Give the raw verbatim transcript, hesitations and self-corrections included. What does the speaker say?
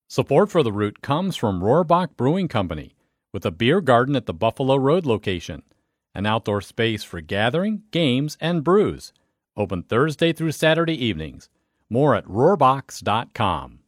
Support for The Root comes from Rohrbach Brewing Company, with a beer garden at the Buffalo Road location, an outdoor space for gathering, games, and brews. Open Thursday through Saturday evenings. More at rohrbachs dot com.